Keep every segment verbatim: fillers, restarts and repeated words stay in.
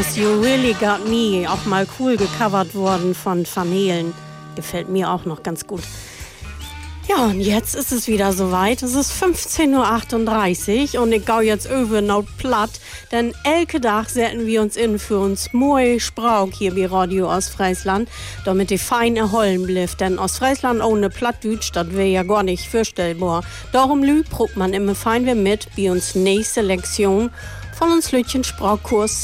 You Really Got Me, auch mal cool gecovert worden von Vanelen. Gefällt mir auch noch ganz gut. Ja, und jetzt ist es wieder soweit. Es ist fünfzehn Uhr achtunddreißig und ich gau jetzt über laut platt, denn elke Tag setzen wir uns in für uns moi Sprauk hier bei Radio Ostfriesland, damit die fein erholen bleibt, denn Ostfriesland ohne Plattdütsch, das wäre ja gar nicht vorstellbar. Darum lü probt man immer fein wir mit bei uns nächste Lektion von uns Lütchen Spraukkurs.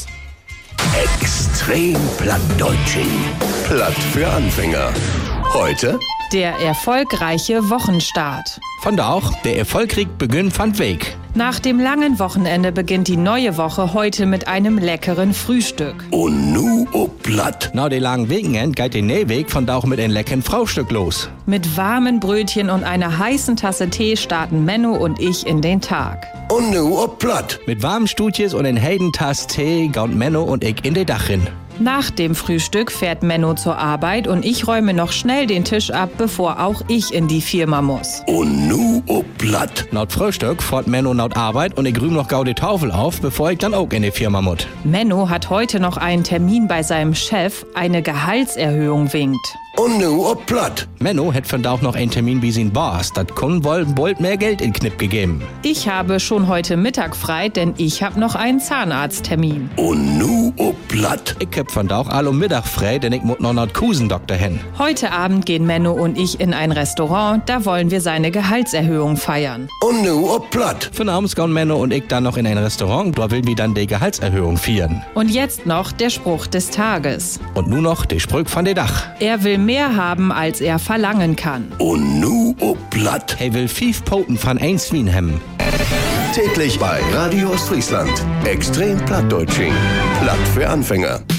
Extrem Plattdeutsching. Platt für Anfänger. Heute der erfolgreiche Wochenstart. Von da auch, der Erfolgkrieg beginnt von Weg. Nach dem langen Wochenende beginnt die neue Woche heute mit einem leckeren Frühstück. Und nu ob Platt. Nach dem langen Wochenende geht der Nähweg von da auch mit einem leckeren Frühstück los. Mit warmen Brötchen und einer heißen Tasse Tee starten Menno und ich in den Tag. Und nu ob Platt. Mit warmen Stutjes und einem heiden Tass Tee gaut Menno und ich in den Dach hin. Nach dem Frühstück fährt Menno zur Arbeit und ich räume noch schnell den Tisch ab, bevor auch ich in die Firma muss. Und nu ob Platt. Naut Frühstück fährt Menno naut Arbeit und ich rühm noch gau die Tafel auf, bevor ich dann auch in die Firma muss. Menno hat heute noch einen Termin bei seinem Chef, eine Gehaltserhöhung winkt. Und nu ob Platt. Menno hat von da auch noch einen Termin wie sein Boss. Das kun wohl bald mehr Geld in Knipp gegeben. Ich habe schon heute Mittag frei, denn ich habe noch einen Zahnarzttermin. Und nu ob Platt. Ich hab von da auch all um Mittag frei, denn ich muss noch nach Kusendoktor hin. Heute Abend gehen Menno und ich in ein Restaurant, da wollen wir seine Gehaltserhöhung feiern. Und nu ob Platt. Von abends gehen Menno und ich dann noch in ein Restaurant, da will wir dann die Gehaltserhöhung feiern. Und jetzt noch der Spruch des Tages. Und nun noch der Spruch von der Dach. Er will mehr haben, als er verlangen kann. Und nu ob Platt. Er will fünf Poten von ein Swin haben. Täglich bei Radio Ostfriesland. Extrem Plattdeutsching. Platt für Anfänger.